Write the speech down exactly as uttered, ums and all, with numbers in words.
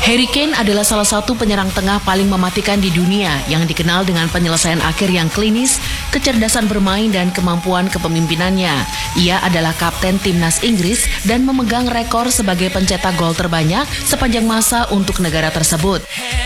Harry Kane adalah salah satu penyerang tengah paling mematikan di dunia yang dikenal dengan penyelesaian akhir yang klinis, kecerdasan bermain dan kemampuan kepemimpinannya. Ia adalah kapten timnas Inggris dan memegang rekor sebagai pencetak gol terbanyak sepanjang masa untuk negara tersebut.